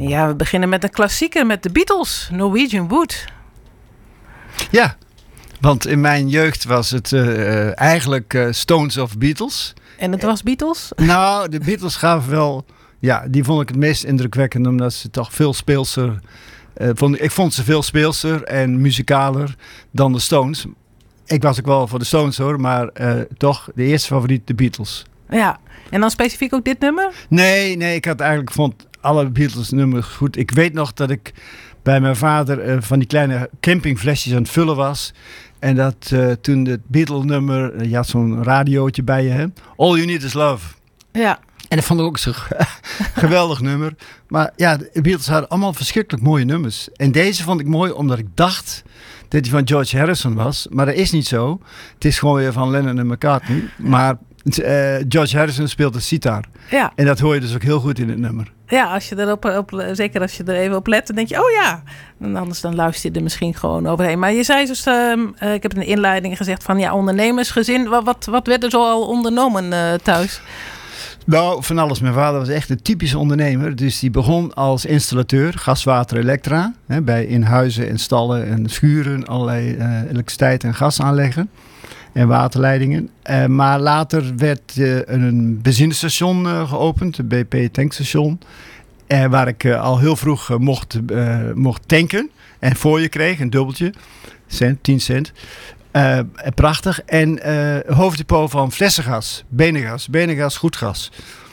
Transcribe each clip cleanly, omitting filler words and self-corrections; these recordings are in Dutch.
Ja, we beginnen met een klassieker met de Beatles, Norwegian Wood. Ja, want in mijn jeugd was het eigenlijk Stones of Beatles. En het was Beatles? Nou, de Beatles gaven wel... Ja, die vond ik het meest indrukwekkend, omdat ze toch veel speelser... ik vond ze veel speelser en muzikaler dan de Stones. Ik was ook wel voor de Stones hoor, maar toch de eerste favoriet de Beatles. Ja, en dan specifiek ook dit nummer? Nee, ik had eigenlijk vond alle Beatles nummers goed. Ik weet nog dat ik bij mijn vader van die kleine campingflesjes aan het vullen was. En dat toen het Beatle nummer, je had zo'n radiootje bij je, hè? All You Need Is Love. Ja. En dat vond ik ook zo'n geweldig nummer. Maar ja, de Beatles hadden allemaal verschrikkelijk mooie nummers. En deze vond ik mooi omdat ik dacht dat hij van George Harrison was. Maar dat is niet zo. Het is gewoon weer van Lennon en McCartney. Maar George Harrison speelt de sitar. Ja. En dat hoor je dus ook heel goed in het nummer. Ja, als je zeker als je er even op let, dan denk je, oh ja. En anders dan luister je er misschien gewoon overheen. Maar je zei dus, ik heb in de inleiding gezegd van ja, ondernemersgezin. Wat werd er zo al ondernomen thuis? Nou, van alles. Mijn vader was echt een typische ondernemer. Dus die begon als installateur, gas, water, elektra. In huizen en stallen en schuren allerlei elektriciteit en gas aanleggen. En waterleidingen. Maar later werd een benzinestation geopend, een BP-tankstation. Waar ik al heel vroeg mocht tanken. En voor je kreeg, een dubbeltje, 10 cent. Prachtig. En hoofddepot van flessengas, benengas, goed gas.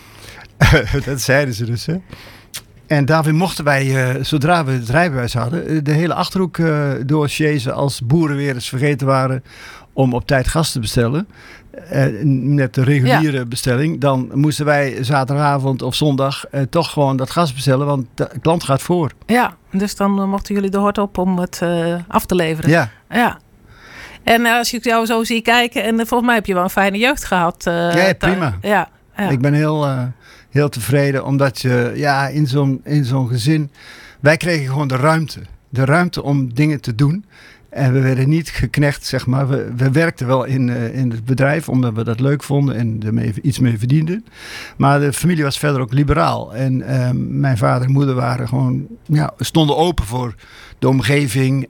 Dat zeiden ze dus, hè. En daarin mochten wij, zodra we het rijbewijs hadden, de hele Achterhoek doorsjezen als boeren weer eens vergeten waren om op tijd gas te bestellen. Met de reguliere bestelling. Dan moesten wij zaterdagavond of zondag toch gewoon dat gas bestellen, want de klant gaat voor. Ja, dus dan mochten jullie de hort op om het af te leveren. Ja. En als ik jou zo zie kijken, en volgens mij heb je wel een fijne jeugd gehad. Ja, prima. Ja. Ik ben heel tevreden, omdat je in zo'n gezin, wij kregen gewoon de ruimte om dingen te doen. En we werden niet geknecht, zeg maar. We werkten wel in het bedrijf, omdat we dat leuk vonden en er iets mee verdienden. Maar de familie was verder ook liberaal. En mijn vader en moeder waren gewoon, stonden open voor de omgeving,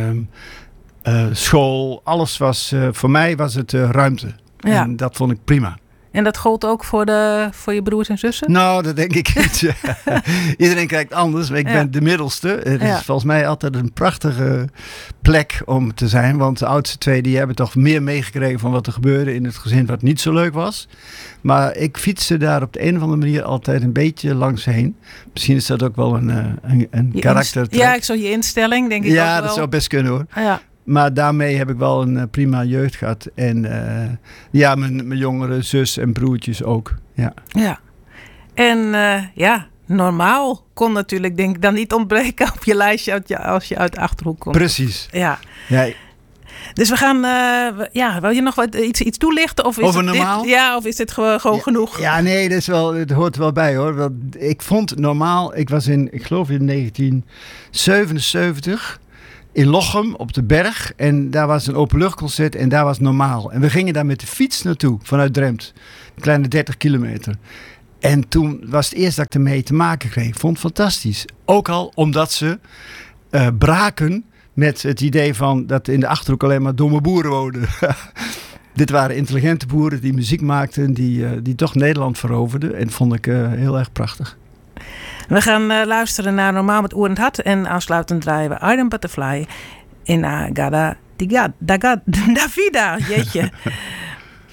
school. Alles was, voor mij was het ruimte. Ja. En dat vond ik prima. En dat gold ook voor je broers en zussen? Nou, dat denk ik niet. Iedereen kijkt anders, maar ik ben de middelste. Het is volgens mij altijd een prachtige plek om te zijn. Want de oudste twee die hebben toch meer meegekregen van wat er gebeurde in het gezin wat niet zo leuk was. Maar ik fietste daar op de een of andere manier altijd een beetje langs heen. Misschien is dat ook wel een karaktertrek. Ja, ik zou je instelling denk ik ook wel. Ja, dat zou best kunnen hoor. Ja. Maar daarmee heb ik wel een prima jeugd gehad. En mijn jongere zus en broertjes ook. Ja. En normaal kon natuurlijk denk ik dan niet ontbreken op je lijstje als je uit de Achterhoek komt. Precies. Ja. Dus we gaan, wil je nog wat iets toelichten? Of is over normaal? Of is dit gewoon genoeg? Ja, nee, het hoort er wel bij hoor. Want ik vond normaal, ik geloof in 1977... in Lochem op de berg. En daar was een openluchtconcert en daar was normaal. En we gingen daar met de fiets naartoe vanuit Drempt. Een kleine 30 kilometer. En toen was het eerst dat ik ermee te maken kreeg. Ik vond het fantastisch. Ook al omdat ze braken met het idee van dat in de Achterhoek alleen maar domme boeren woonden. Dit waren intelligente boeren die muziek maakten. Die toch Nederland veroverden. En dat vond ik heel erg prachtig. We gaan luisteren naar Normaal met Oer en het Hart. En aansluitend draaien we Iron Butterfly in Agada Davida. Jeetje.